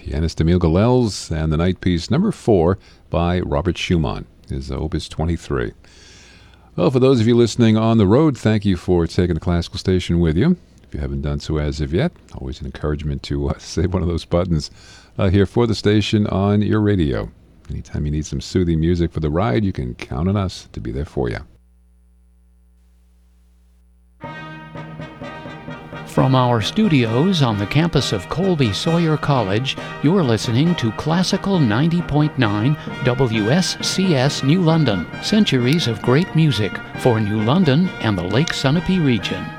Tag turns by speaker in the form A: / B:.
A: pianist Emile Galels, and the night piece number 4 by Robert Schumann, his Opus 23. Well, for those of you listening on the road, thank you for taking the classical station with you. If you haven't done so as of yet, always an encouragement to save one of those buttons here for the station on your radio. Anytime you need some soothing music for the ride, you can count on us to be there for you.
B: From our studios on the campus of Colby Sawyer College, you're listening to Classical 90.9 WSCS New London, centuries of great music for New London and the Lake Sunapee region.